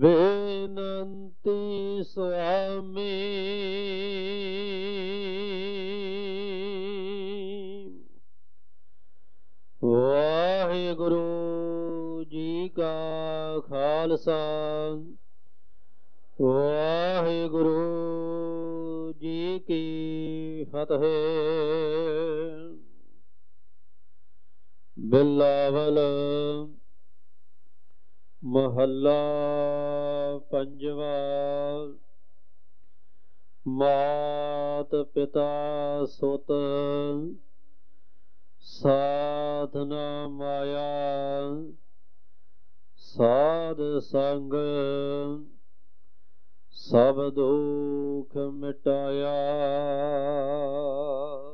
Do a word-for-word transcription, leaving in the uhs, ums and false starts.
ਬੇਨੰਤੀ ਸੁਆਮੀ ਵਾਹਿਗੁਰੂ ਜੀ ਕਾ ਖਾਲਸਾ ਵਾਹਿਗੁਰੂ ਜੀ ਕੀ ਫਤਿਹ। ਬਿਲਾਵਲ ਮਹੱਲਾ ਪੰਜਵਾ। ਮਾਤ ਪਿਤਾ ਸੁਤ ਸਾਧਨਾ ਮਾਇਆ ਸਾਧ ਸੰਗ ਸਭ ਦੁਖ ਮਿਟਾਇਆ।